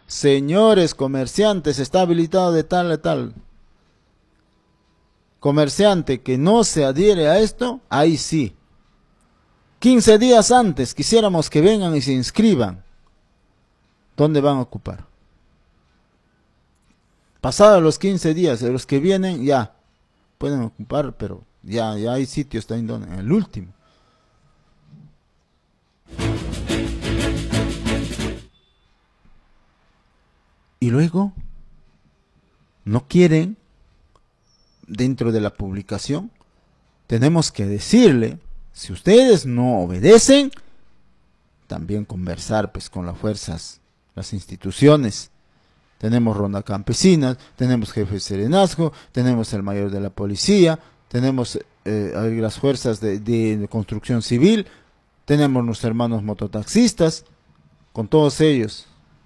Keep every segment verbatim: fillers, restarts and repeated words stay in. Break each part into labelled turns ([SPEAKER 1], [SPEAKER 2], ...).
[SPEAKER 1] señores comerciantes, está habilitado de tal a tal. Comerciante que no se adhiere a esto, ahí sí. quince días antes quisiéramos que vengan y se inscriban. ¿Dónde van a ocupar? Pasados los quince días, de los que vienen, ya pueden ocupar, pero ya, ya hay sitios también donde, en el último. Y luego, no quieren, dentro de la publicación, tenemos que decirle, si ustedes no obedecen, también conversar pues con las fuerzas, las instituciones. Tenemos ronda campesinas, tenemos jefe de serenazgo, tenemos el mayor de la policía, tenemos eh, las fuerzas de, de, de construcción civil, tenemos nuestros hermanos mototaxistas, con todos ellos,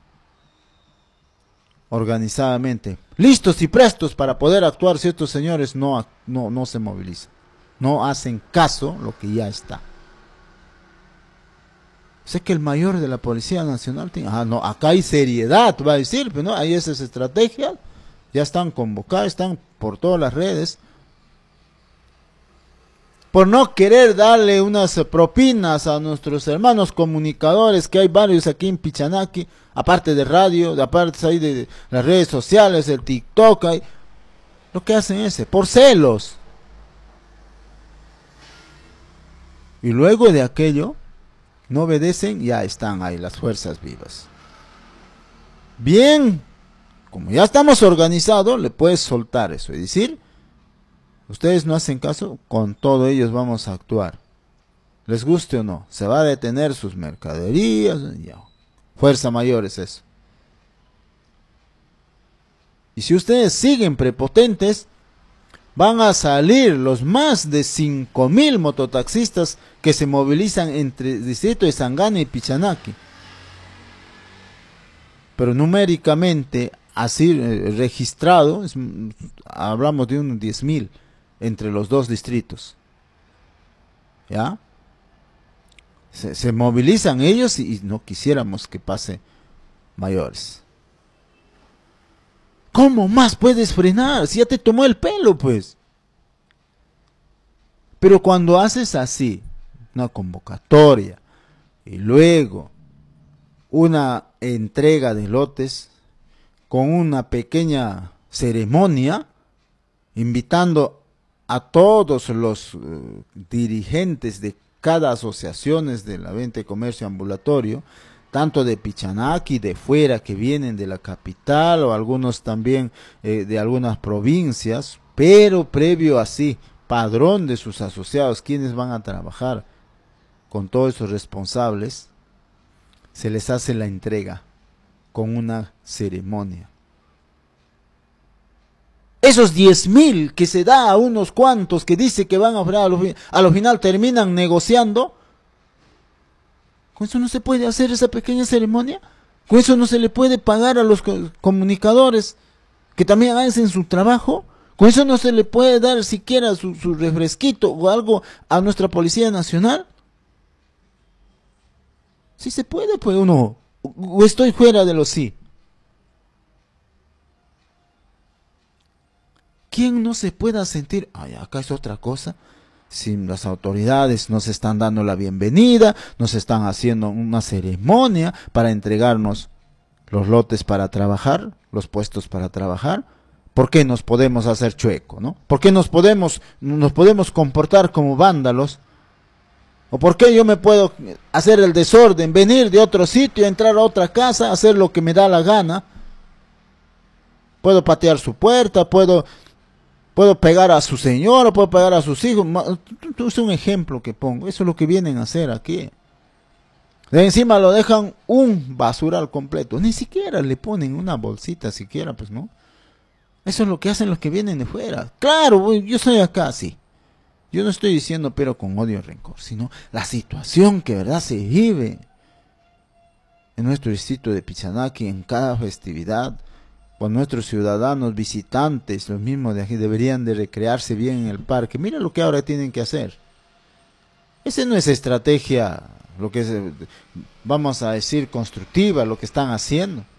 [SPEAKER 1] organizadamente, listos y prestos para poder actuar si estos señores no, no, no se movilizan, no hacen caso lo que ya está. Sé que el mayor de la Policía Nacional tiene, ah, no, acá hay seriedad, va a decir, pero no, hay esas estrategias, ya están convocadas, están por todas las redes, por no querer darle unas propinas a nuestros hermanos comunicadores, que hay varios aquí en Pichanaki, aparte de radio, de aparte ahí de las redes sociales, el TikTok, hay, lo que hacen es, por celos. Y luego de aquello, no obedecen, ya están ahí las fuerzas vivas. Bien, como ya estamos organizados, le puedes soltar eso, es decir, ustedes no hacen caso, con todo ellos vamos a actuar. Les guste o no, se va a detener sus mercaderías, ya. Fuerza mayor es eso. Y si ustedes siguen prepotentes, van a salir los más de cinco mil mototaxistas que se movilizan entre el distrito de Sangana y Pichanaki. Pero numéricamente, así eh, registrado, es, hablamos de unos diez mil entre los dos distritos. ¿Ya? Se, se movilizan ellos y, y no quisiéramos que pase mayores. ¿Cómo más puedes frenar? Si ya te tomó el pelo, pues. Pero cuando haces así, una convocatoria, y luego una entrega de lotes, con una pequeña ceremonia, invitando a todos los uh, dirigentes de cada asociación de la venta y comercio ambulatorio, tanto de Pichanaki, de fuera, que vienen de la capital, o algunos también eh, de algunas provincias, pero previo así, padrón de sus asociados, quienes van a trabajar con todos esos responsables, se les hace la entrega con una ceremonia. Esos diez mil que se da a unos cuantos que dice que van a ofrecer, a lo, a lo final terminan negociando. ¿Con eso no se puede hacer esa pequeña ceremonia? ¿Con eso no se le puede pagar a los co comunicadores que también hacen su trabajo? ¿Con eso no se le puede dar siquiera su, su refresquito o algo a nuestra Policía Nacional? Sí se puede, pues uno. O estoy fuera de lo sí. ¿Quién no se pueda sentir, ay, acá es otra cosa? Si las autoridades nos están dando la bienvenida, nos están haciendo una ceremonia para entregarnos los lotes para trabajar, los puestos para trabajar, ¿por qué nos podemos hacer chueco, no? ¿Por qué nos podemos, nos podemos comportar como vándalos? ¿O por qué yo me puedo hacer el desorden, venir de otro sitio, entrar a otra casa, hacer lo que me da la gana? Puedo patear su puerta, puedo... Puedo pegar a su señora, puedo pegar a sus hijos. Es un ejemplo que pongo. Eso es lo que vienen a hacer aquí. De encima lo dejan un basural completo. Ni siquiera le ponen una bolsita siquiera, pues no. Eso es lo que hacen los que vienen de fuera. Claro, yo estoy acá, sí. Yo no estoy diciendo pero con odio y rencor, sino la situación que verdad se vive en nuestro distrito de Pichanaki en cada festividad. Con nuestros ciudadanos, visitantes, los mismos de aquí, deberían de recrearse bien en el parque. Mira lo que ahora tienen que hacer. Esa no es estrategia, lo que es, vamos a decir, constructiva, lo que están haciendo.